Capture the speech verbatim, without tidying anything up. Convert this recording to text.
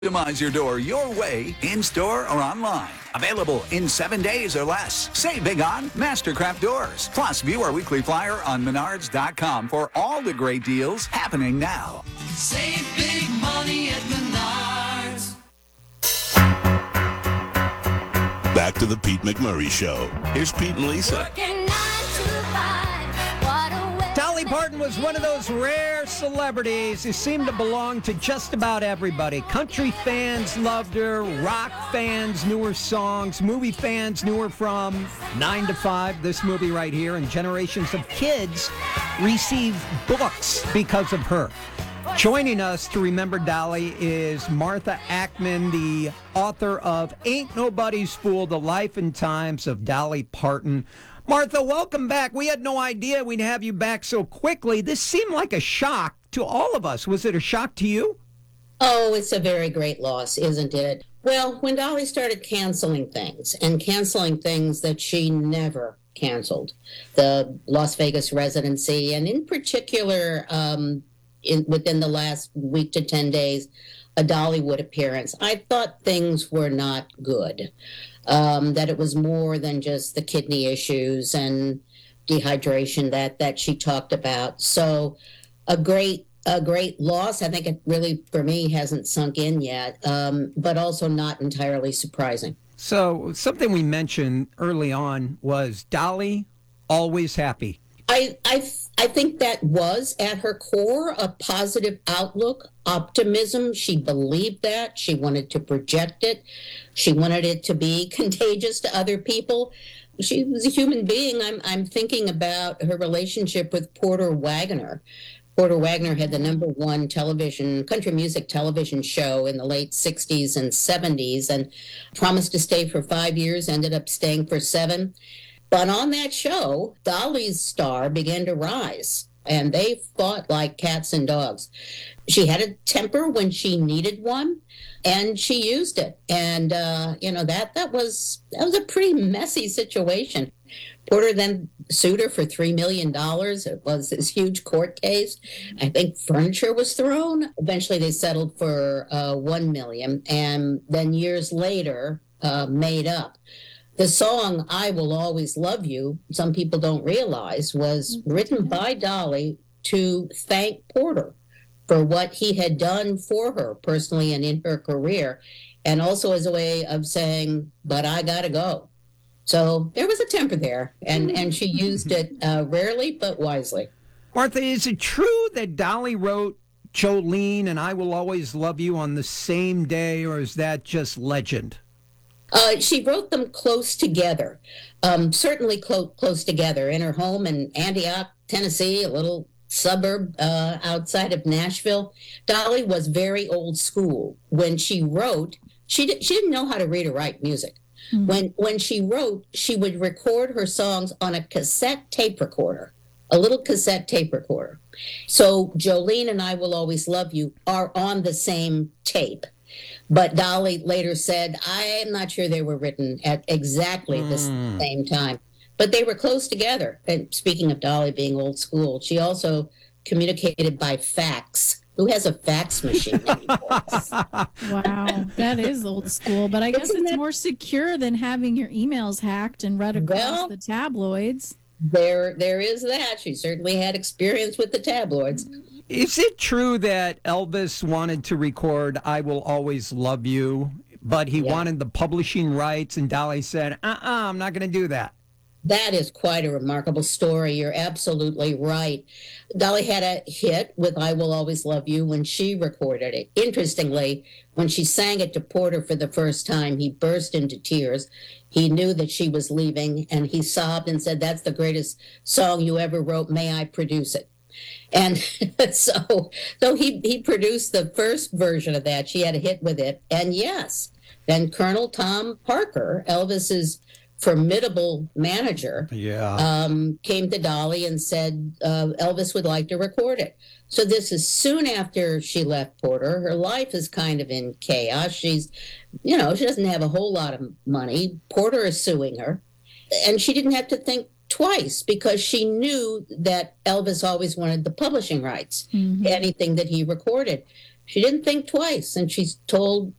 Customize your door your way, in-store or online. Available in seven days or less. Save big on Mastercraft Doors. Plus, view our weekly flyer on menards dot com for all the great deals happening now. Save big money at Menards. Back to the Pete McMurray Show. Here's Pete and Lisa. Working nine to five. What a way. Dolly Parton was one of those rare celebrities who seemed to belong to just about everybody. Country fans loved her, rock fans knew her songs, movie fans knew her from nine to five, this movie right here, and generations of kids received books because of her. Joining us to remember Dolly is Martha Ackman, the author of Ain't Nobody's Fool, The Life and Times of Dolly Parton. Martha, welcome back. We had no idea we'd have you back so quickly. This seemed like a shock to all of us. Was it a shock to you? Oh, it's a very great loss, isn't it? Well, when Dolly started canceling things, and canceling things that she never canceled, the Las Vegas residency, and in particular, um, in, within the last week to ten days, a Dollywood appearance, I thought things were not good. Um, that it was more than just the kidney issues and dehydration that, that she talked about. So a great a great loss. I think it really, for me, hasn't sunk in yet, um, but also not entirely surprising. So something we mentioned early on was Dolly always happy. I, I, I think that was at her core a positive outlook, optimism. She believed that. She wanted to project it. She wanted it to be contagious to other people. She was a human being. I'm, I'm thinking about her relationship with Porter Wagoner. Porter Wagoner had the number one television, country music television show in the late sixties and seventies and promised to stay for five years, ended up staying for seven. But on that show, Dolly's star began to rise, and they fought like cats and dogs. She had a temper when she needed one, and she used it. And, uh, you know, that that was that was a pretty messy situation. Porter then sued her for three million dollars. It was this huge court case. I think furniture was thrown. Eventually, they settled for uh, one million dollars, and then years later, uh, made up. The song, I Will Always Love You, some people don't realize, was written by Dolly to thank Porter for what he had done for her personally and in her career, and also as a way of saying, but I gotta go. So there was a temper there, and, and she used it uh, rarely but wisely. Martha, is it true that Dolly wrote Jolene and I Will Always Love You on the same day, or is that just legend? Uh, she wrote them close together, um, certainly clo- close together in her home in Antioch, Tennessee, a little suburb uh, outside of Nashville. Dolly was very old school. When she wrote, she, di- she didn't know how to read or write music. Mm-hmm. When, when she wrote, she would record her songs on a cassette tape recorder, a little cassette tape recorder. So Jolene and I Will Always Love You are on the same tape. But Dolly later said, I'm not sure they were written at exactly the mm. same time. But they were close together. And speaking of Dolly being old school, she also communicated by fax. Who has a fax machine anymore? Wow, that is old school. But I guess Isn't it's that... more secure than having your emails hacked and read across well, the tabloids. There, there is that. She certainly had experience with the tabloids. Is it true that Elvis wanted to record I Will Always Love You, but he yeah. wanted the publishing rights, and Dolly said, uh-uh, I'm not going to do that? That is quite a remarkable story. You're absolutely right. Dolly had a hit with I Will Always Love You when she recorded it. Interestingly, when she sang it to Porter for the first time, he burst into tears. He knew that she was leaving, and he sobbed and said, that's the greatest song you ever wrote. May I produce it? And so so he, he produced the first version of that. She had a hit with it. And yes, then Colonel Tom Parker, Elvis's formidable manager, yeah. um, came to Dolly and said uh, Elvis would like to record it. So this is soon after she left Porter. Her life is kind of in chaos. She's, you know, she doesn't have a whole lot of money. Porter is suing her. And she didn't have to think twice because she knew that Elvis always wanted the publishing rights, mm-hmm. anything that he recorded. she didn't think twice, and she's told